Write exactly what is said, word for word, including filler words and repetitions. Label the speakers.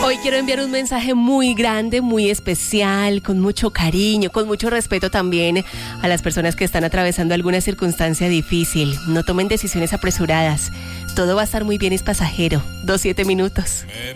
Speaker 1: Hoy quiero enviar un mensaje muy grande, muy especial, con mucho cariño, con mucho respeto también a las personas que están atravesando alguna circunstancia difícil. No tomen decisiones apresuradas. Todo va a estar muy bien, es pasajero. Dos, siete minutos.